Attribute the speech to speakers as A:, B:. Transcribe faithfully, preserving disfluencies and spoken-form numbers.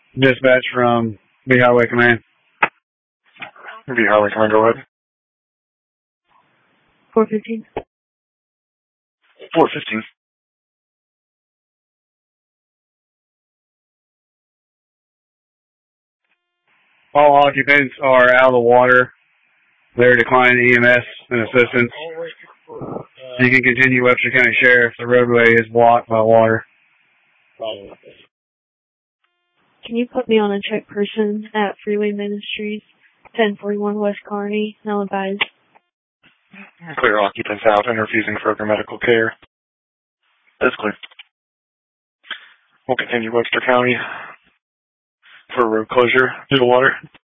A: Dispatch from B Highway Command.
B: B Highway Command, go ahead.
C: four fifteen.
B: four fifteen.
A: All occupants are out of the water. They're declining E M S and assistance. You can continue Webster County Sheriff. The roadway is blocked by water.
C: Can you put me on a check person at Freeway Ministries, ten forty-one West Kearney, now advised?
B: Clear occupants out and refusing further medical care. That's clear. We'll continue Webster County for road closure due to water.